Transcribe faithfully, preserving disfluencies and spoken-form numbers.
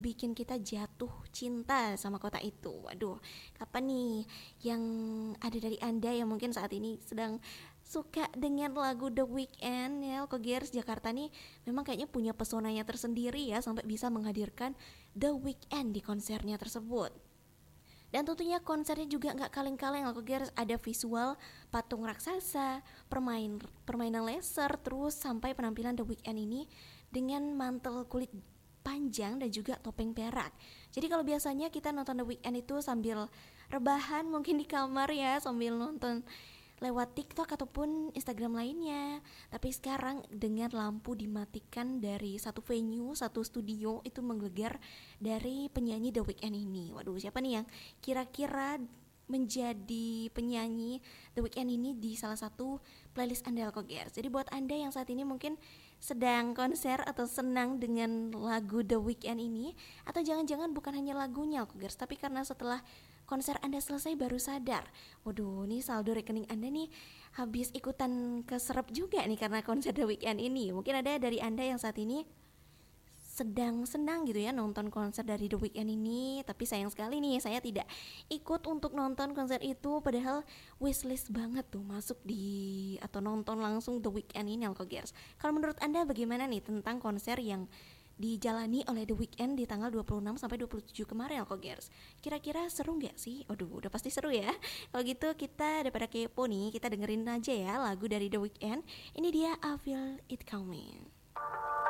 bikin kita jatuh cinta sama kota itu. Waduh, kapan nih yang ada dari Anda yang mungkin saat ini sedang suka dengan lagu The Weeknd ya, Alkogers Jakarta nih memang kayaknya punya pesonanya tersendiri ya sampai bisa menghadirkan The Weeknd di konsernya tersebut. Dan tentunya konsernya juga nggak kaleng-kaleng, Alkogers, ada visual patung raksasa, permain permainan laser, terus sampai penampilan The Weeknd ini dengan mantel kulit panjang dan juga topeng perak. Jadi kalau biasanya kita nonton The Weeknd itu sambil rebahan mungkin di kamar ya, sambil nonton lewat TikTok ataupun Instagram lainnya. Tapi sekarang dengan lampu dimatikan dari satu venue, satu studio itu menggelegar dari penyanyi The Weeknd ini. Waduh, siapa nih yang kira-kira menjadi penyanyi The Weeknd ini di salah satu playlist Anda, Alkogers. Jadi buat Anda yang saat ini mungkin sedang konser atau senang dengan lagu The Weeknd ini, atau jangan-jangan bukan hanya lagunya, Alkogers, tapi karena setelah konser Anda selesai baru sadar, waduh, nih saldo rekening Anda nih habis ikutan keserap juga nih karena konser The Weeknd ini. Mungkin ada dari Anda yang saat ini sedang senang gitu ya nonton konser dari The Weeknd ini, tapi sayang sekali nih saya tidak ikut untuk nonton konser itu, padahal wishlist banget tuh masuk di atau nonton langsung The Weeknd ini, Alkogers. Kalau menurut Anda bagaimana nih tentang konser yang dijalani oleh The Weeknd di tanggal dua puluh enam sampai dua puluh tujuh kemarin, Alkogers? Kira-kira seru nggak sih? Aduh, udah pasti seru ya. Kalau gitu kita daripada kepo nih, kita dengerin aja ya lagu dari The Weeknd. Ini dia I Feel It Coming.